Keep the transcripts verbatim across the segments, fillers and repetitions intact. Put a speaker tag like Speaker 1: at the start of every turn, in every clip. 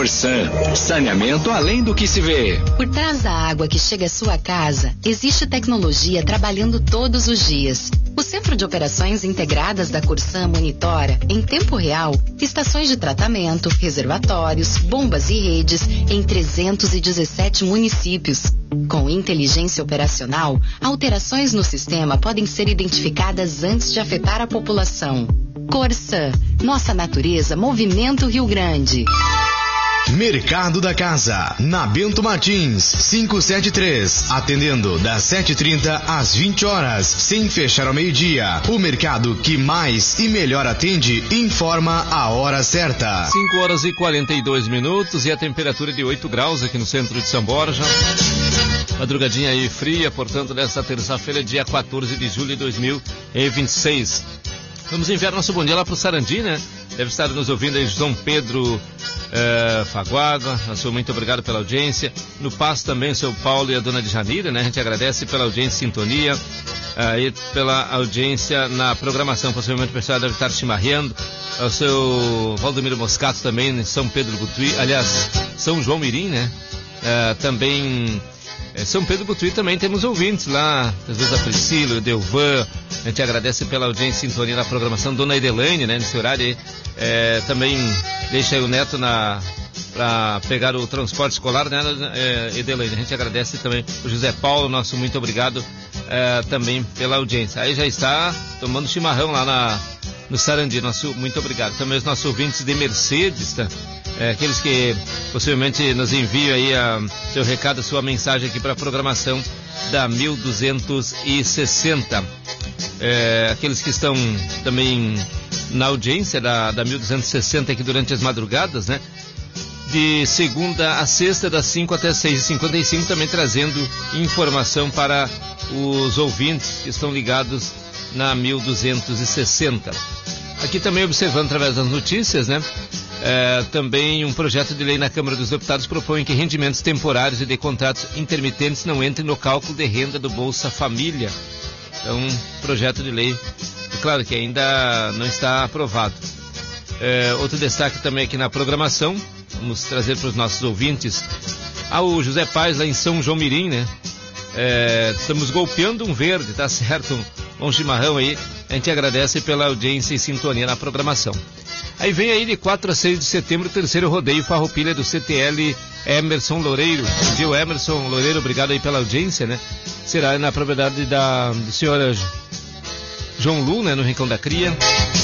Speaker 1: Corsan, saneamento além do que se vê.
Speaker 2: Por trás da água que chega à sua casa, existe tecnologia trabalhando todos os dias. O Centro de Operações Integradas da Corsan monitora, em tempo real, estações de tratamento, reservatórios, bombas e redes em trezentos e dezessete municípios. Com inteligência operacional, alterações no sistema podem ser identificadas antes de afetar a população. Corsan, nossa natureza, Movimento Rio Grande.
Speaker 3: Mercado da Casa, na Bento Martins, quinhentos e setenta e três, atendendo das sete e trinta às vinte horas, sem fechar ao meio-dia. O mercado que mais e melhor atende informa a hora certa.
Speaker 4: cinco horas e quarenta e dois minutos e a temperatura de oito graus aqui no centro de São Borja. Madrugadinha aí fria, portanto, nesta terça-feira, dia quatorze de julho de dois mil e vinte e seis. Vamos enviar nosso bom dia lá para o Sarandi, né? Deve estar nos ouvindo aí João Pedro é, Faguaga, nosso muito obrigado pela audiência. No Passo também o seu Paulo e a dona de Janira, né? A gente agradece pela audiência e sintonia, aí pela audiência na programação. Possivelmente o pessoal deve estar chimarreando. O seu Valdomiro Moscato também, em São Pedro Butuí, aliás, São João Mirim, né? É, também... São Pedro Butuí também temos ouvintes lá, às vezes a Priscila, o Delvan, a gente agradece pela audiência e sintonia na programação, Dona Edelaine, né, nesse horário aí, é, também deixa aí o neto na, para pegar o transporte escolar, né, é, Edelaine, a gente agradece também o José Paulo, nosso muito obrigado é, também pela audiência. Aí já está tomando chimarrão lá na, no Sarandi, nosso muito obrigado. Também os nossos ouvintes de Mercedes, tá? É, aqueles que possivelmente nos enviam aí a, seu recado, a sua mensagem aqui para a programação da mil duzentos e sessenta. É, aqueles que estão também na audiência da, da mil duzentos e sessenta aqui durante as madrugadas, né? De segunda a sexta, das cinco até seis e cinquenta e cinco, também trazendo informação para os ouvintes que estão ligados na mil duzentos e sessenta. Aqui também observando através das notícias, né? É, também um projeto de lei na Câmara dos Deputados propõe que rendimentos temporários e de contratos intermitentes não entrem no cálculo de renda do Bolsa Família. Então, projeto de lei, claro que ainda não está aprovado. É, outro destaque também aqui na programação, vamos trazer para os nossos ouvintes, ah, o José Paz lá em São João Mirim, né? É, estamos golpeando um verde, tá certo? Um bom chimarrão aí, a gente agradece pela audiência e sintonia na programação. Aí vem aí de quatro a seis de setembro o terceiro rodeio Farroupilha do C T L Emerson Loureiro. Bom dia, Emerson Loureiro, obrigado aí pela audiência, né? Será na propriedade da do senhor João Lu, né, no Rincão da Cria.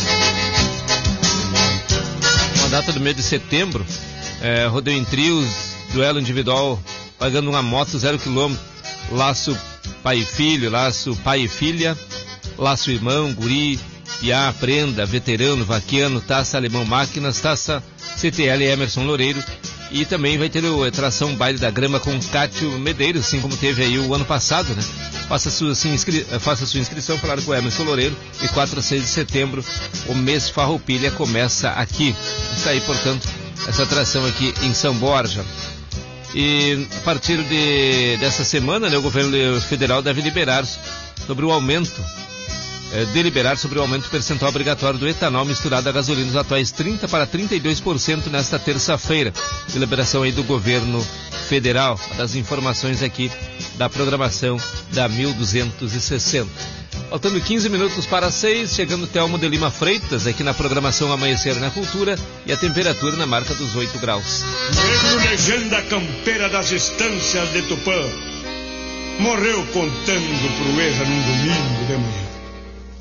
Speaker 4: Uma data do mês de setembro, é, rodeio em trios, duelo individual, pagando uma moto zero quilômetro, laço pai e filho, laço pai e filha, laço irmão, guri, piá, prenda, veterano, vaquiano, taça alemão máquinas, taça C T L Emerson Loureiro, e também vai ter o atração Baile da Grama com Cátio Medeiros, assim como teve aí o ano passado, né? Faça sua, se inscri... Faça sua inscrição, claro, com o Emerson Loureiro, e quatro a seis de setembro o mês Farroupilha começa aqui. Está aí, portanto, essa atração aqui em São Borja. E a partir de, dessa semana, né, o governo federal deve liberar sobre o aumento É, deliberar sobre o aumento percentual obrigatório do etanol misturado a gasolina dos atuais trinta por cento para trinta e dois por cento nesta terça-feira. Deliberação aí do governo federal, uma das informações aqui da programação da mil duzentos e sessenta. Faltando quinze minutos para seis, chegando Telmo de Lima Freitas, aqui na programação Amanhecer na Cultura, e a temperatura na marca dos oito graus.
Speaker 5: Negro legenda campeira das estâncias de Tupã, morreu contando proeza num domingo de manhã.